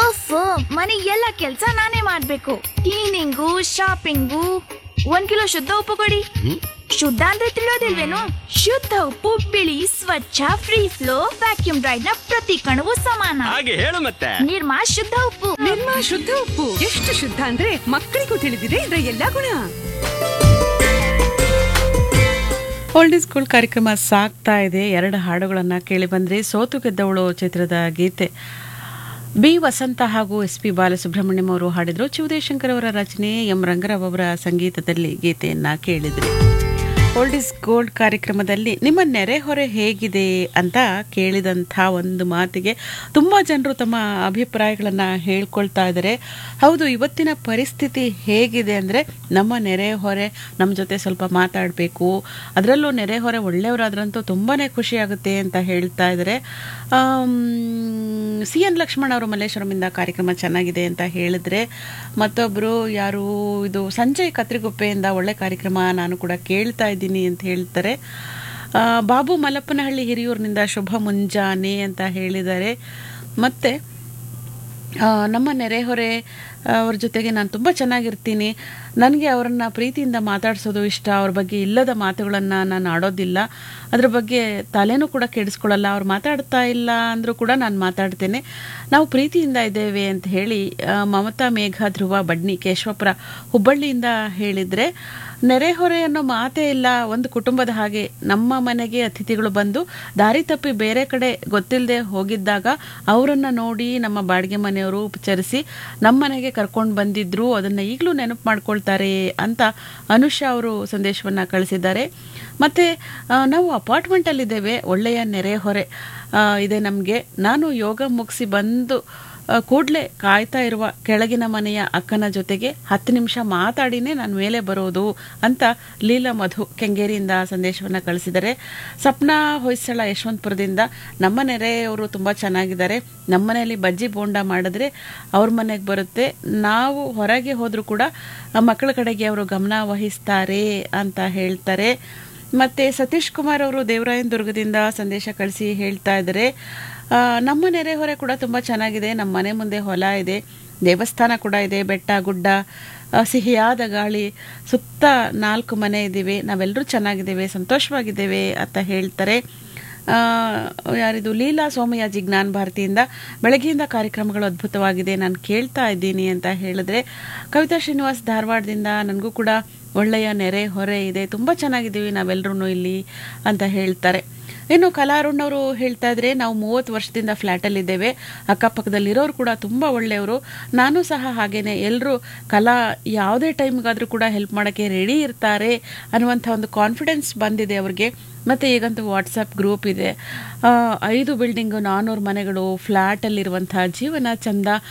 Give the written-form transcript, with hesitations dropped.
Of ಮನೆ ಎಲ್ಲ ಕೆಲ್ಸ ನಾನೇ ಮಾಡ್ಬೇಕು. Cleaning, shopping. 1 ಕಿಲೋ ಶುದ್ಧ ಉಪ್ಪು ಕೊಡಿ. ಶುದ್ಧ ಅಂದ್ರೆ ತಿಳಿಯೋದಿಲ್ವೇನು? ಶುದ್ಧ ಉಪ್ಪು ಬಿಳಿ ಸ್ವಚ್ಛ ಫ್ರೀ ಫ್ಲೋ ವ್ಯಾಕ್ಯೂಮ್ ಡ್ರೈಡ್ ನ ಪ್ರತಿ ಕಣವು ಸಮಾನ. ಹಾಗೆ ಹೇಳು ಮತ್ತೆ. ನಿರ್ಮಾ ಶುದ್ಧ ಉಪ್ಪು. ನಿರ್ಮಾ ಶುದ್ಧ ಉಪ್ಪು ಎಷ್ಟು ಶುದ್ಧ ಅಂದ್ರೆ ಮಕ್ಕಳಿಗೂ ತಿಳಿದಿದೆ ಇದರ ಎಲ್ಲಾ ಗುಣ. ಓಲ್ಡ್ ಈಸ್ ಗೋಲ್ಡ್ ಕಾರ್ಯಕ್ರಮ ಸಾಗ್ತಾ ಇದೆ. 2 ಹಾಡುಗಳನ್ನು ಕೇಳಿ ಬಂದ್ರಿ. ಸೋತು ಗೆದ್ದವಳು ಚಿತ್ರದ ಗೀತೆ ಬಿ ವಸಂತ ಹಾಗೂ ಎಸ್ ಪಿ ಬಾಲಸುಬ್ರಹ್ಮಣ್ಯಂ ಅವರು ಹಾಡಿದ್ರು. ಚಿವುದೇಶಂಕರ್ ಅವರ ರಚನೆ, ಎಂ ರಂಗರಾವ್ ಅವರ ಸಂಗೀತದಲ್ಲಿ ಗೀತೆಯನ್ನ ಕೇಳಿದ್ರಿ. ಓಲ್ಡ್ ಈಸ್ ಗೋಲ್ಡ್ ಕಾರ್ಯಕ್ರಮದಲ್ಲಿ ನಿಮ್ಮ ನೆರೆಹೊರೆ ಹೇಗಿದೆ ಅಂತ ಕೇಳಿದಂಥ ಒಂದು ಮಾತಿಗೆ ತುಂಬ ಜನರು ತಮ್ಮ ಅಭಿಪ್ರಾಯಗಳನ್ನು ಹೇಳ್ಕೊಳ್ತಾ ಇದ್ದಾರೆ. ಹೌದು, ಇವತ್ತಿನ ಪರಿಸ್ಥಿತಿ ಹೇಗಿದೆ ಅಂದರೆ ನಮ್ಮ ನೆರೆಹೊರೆ ನಮ್ಮ ಜೊತೆ ಸ್ವಲ್ಪ ಮಾತಾಡಬೇಕು, ಅದರಲ್ಲೂ ನೆರೆಹೊರೆ ಒಳ್ಳೆಯವರಾದ್ರಂತೂ ತುಂಬಾ ಖುಷಿಯಾಗುತ್ತೆ ಅಂತ ಹೇಳ್ತಾ ಇದ್ದಾರೆ. ಸಿ ಎನ್ ಲಕ್ಷ್ಮಣ್ ಅವರು ಮಲ್ಲೇಶ್ವರಮಿಂದ ಕಾರ್ಯಕ್ರಮ ಚೆನ್ನಾಗಿದೆ ಅಂತ ಹೇಳಿದ್ರೆ, ಮತ್ತೊಬ್ಬರು ಯಾರು ಇದು ಸಂಜಯ್ ಕತ್ರಿಗುಪ್ಪೆಯಿಂದ ಒಳ್ಳೆ ಕಾರ್ಯಕ್ರಮ, ನಾನು ಕೂಡ ಕೇಳ್ತಾ ಇದ್ದೀನಿ ಅಂತ ಹೇಳ್ತಾರೆ. ಬಾಬು ಮಲಪ್ಪನಹಳ್ಳಿ ಹಿರಿಯೂರಿನಿಂದ ಶುಭ ಮುಂಜಾನೆ ಅಂತ ಹೇಳಿದ್ದಾರೆ. ಮತ್ತು ನಮ್ಮ ನೆರೆಹೊರೆ ಅವ್ರ ಜೊತೆಗೆ ನಾನು ತುಂಬ ಚೆನ್ನಾಗಿರ್ತೀನಿ, ನನಗೆ ಅವರನ್ನು ಪ್ರೀತಿಯಿಂದ ಮಾತಾಡಿಸೋದು ಇಷ್ಟ, ಅವ್ರ ಬಗ್ಗೆ ಇಲ್ಲದ ಮಾತುಗಳನ್ನು ನಾನು ಆಡೋದಿಲ್ಲ, ಅದ್ರ ಬಗ್ಗೆ ತಲೆನೂ ಕೂಡ ಕೆಡಿಸ್ಕೊಳ್ಳಲ್ಲ, ಅವ್ರು ಮಾತಾಡ್ತಾ ಇಲ್ಲ ಅಂದರೂ ಕೂಡ ನಾನು ಮಾತಾಡ್ತೇನೆ, ನಾವು ಪ್ರೀತಿಯಿಂದ ಇದ್ದೇವೆ ಅಂತ ಹೇಳಿ ಮಮತಾ ಮೇಘ ಧ್ರುವ ಬಡ್ನಿ ಕೇಶವಪುರ ಹುಬ್ಬಳ್ಳಿಯಿಂದ ಹೇಳಿದರೆ, ನೆರೆಹೊರೆ ಅನ್ನೋ ಮಾತೇ ಇಲ್ಲ, ಒಂದು ಕುಟುಂಬದ ಹಾಗೆ. ನಮ್ಮ ಮನೆಗೆ ಅತಿಥಿಗಳು ಬಂದು ದಾರಿ ತಪ್ಪಿ ಬೇರೆ ಕಡೆ ಗೊತ್ತಿಲ್ಲದೆ ಹೋಗಿದ್ದಾಗ ಅವರನ್ನು ನೋಡಿ ನಮ್ಮ ಬಾಡಿಗೆ ಮನೆಯವರು ಉಪಚರಿಸಿ ನಮ್ಮ ಮನೆಗೆ ಕರ್ಕೊಂಡು ಬಂದಿದ್ರು, ಅದನ್ನು ಈಗಲೂ ನೆನಪು ಮಾಡ್ಕೊಳ್ತಾರೆ ಅಂತ ಅನುಷಾ ಅವರು ಸಂದೇಶವನ್ನು ಕಳಿಸಿದ್ದಾರೆ. ಮತ್ತು ನಾವು ಅಪಾರ್ಟ್ಮೆಂಟಲ್ಲಿದ್ದೇವೆ, ಒಳ್ಳೆಯ ನೆರೆಹೊರೆ ಇದೆ ನಮಗೆ. ನಾನು ಯೋಗ ಮುಗಿಸಿ ಬಂದು ಕೂಡಲೇ ಕಾಯ್ತಾ ಇರುವ ಕೆಳಗಿನ ಮನೆಯ ಅಕ್ಕನ ಜೊತೆಗೆ 10 ನಿಮಿಷ ಮಾತಾಡಿನೇ ನಾನು ಮೇಲೆ ಬರೋದು ಅಂತ ಲೀಲಾ ಮಧು ಕೆಂಗೇರಿಯಿಂದ ಸಂದೇಶವನ್ನು ಕಳಿಸಿದ್ದಾರೆ. ಸಪ್ನಾ ಹೊಯ್ಸಳ ಯಶವಂತಪುರದಿಂದ ನಮ್ಮ ನೆರೆಯವರು ತುಂಬ ಚೆನ್ನಾಗಿದ್ದಾರೆ, ನಮ್ಮ ಮನೆಯಲ್ಲಿ ಬಜ್ಜಿ ಬೋಂಡ ಮಾಡಿದ್ರೆ ಅವ್ರ ಮನೆಗೆ ಬರುತ್ತೆ, ನಾವು ಹೊರಗೆ ಹೋದರೂ ಕೂಡ ಮಕ್ಕಳ ಕಡೆಗೆ ಅವರು ಗಮನ ವಹಿಸ್ತಾರೆ ಅಂತ ಹೇಳ್ತಾರೆ. ಮತ್ತು ಸತೀಶ್ ಕುಮಾರ್ ಅವರು ದೇವರಾಯನ ದುರ್ಗದಿಂದ ಸಂದೇಶ ಕಳಿಸಿ ಹೇಳ್ತಾ ಇದ್ದಾರೆ, ನಮ್ಮ ನೆರೆಹೊರೆ ಕೂಡ ತುಂಬ ಚೆನ್ನಾಗಿದೆ, ನಮ್ಮ ಮನೆ ಮುಂದೆ ಹೊಲ ಇದೆ, ದೇವಸ್ಥಾನ ಕೂಡ ಇದೆ, ಬೆಟ್ಟ ಗುಡ್ಡ, ಸಿಹಿಯಾದ ಗಾಳಿ, ಸುತ್ತ 4 ಮನೆ ಇದ್ದೀವಿ, ನಾವೆಲ್ಲರೂ ಚೆನ್ನಾಗಿದ್ದೇವೆ, ಸಂತೋಷವಾಗಿದ್ದೇವೆ ಅಂತ ಹೇಳ್ತಾರೆ. ಯಾರಿದು ಲೀಲಾ ಸೋಮಯಾಜಿ ಜ್ಞಾನ ಭಾರತಿಯಿಂದ ಬೆಳಗ್ಗೆಯಿಂದ ಕಾರ್ಯಕ್ರಮಗಳು ಅದ್ಭುತವಾಗಿದೆ, ನಾನು ಕೇಳ್ತಾ ಇದ್ದೀನಿ ಅಂತ ಹೇಳಿದ್ರೆ, ಕವಿತಾ ಶ್ರೀನಿವಾಸ್ ಧಾರವಾಡದಿಂದ ನನಗೂ ಕೂಡ ಒಳ್ಳೆಯ ನೆರೆ ಹೊರೆ ಇದೆ, ತುಂಬ ಚೆನ್ನಾಗಿದ್ದೀವಿ ನಾವೆಲ್ಲರೂ ಇಲ್ಲಿ ಅಂತ ಹೇಳ್ತಾರೆ. ಇನ್ನು ಕಲಾರುಣ್ ಅವರು ಹೇಳ್ತಾ ಇದ್ರೆ, ನಾವು 30 ವರ್ಷದಿಂದ ಫ್ಲ್ಯಾಟಲ್ಲಿದ್ದೇವೆ, ಅಕ್ಕಪಕ್ಕದಲ್ಲಿರೋರು ಕೂಡ ತುಂಬ ಒಳ್ಳೆಯವರು, ನಾನು ಸಹ ಹಾಗೇನೆ, ಎಲ್ಲರೂ ಕಲಾ ಯಾವುದೇ ಟೈಮ್ಗಾದರೂ ಕೂಡ ಹೆಲ್ಪ್ ಮಾಡೋಕ್ಕೆ ರೆಡಿ ಇರ್ತಾರೆ ಅನ್ನುವಂಥ ಒಂದು ಕಾನ್ಫಿಡೆನ್ಸ್ ಬಂದಿದೆ ಅವ್ರಿಗೆ. ಮತ್ತು ಈಗಂತೂ ವಾಟ್ಸಪ್ ಗ್ರೂಪ್ ಇದೆ, 5 ಬಿಲ್ಡಿಂಗು 400 ಮನೆಗಳು, ಫ್ಲ್ಯಾಟಲ್ಲಿರುವಂಥ ಜೀವನ ಚಂದ,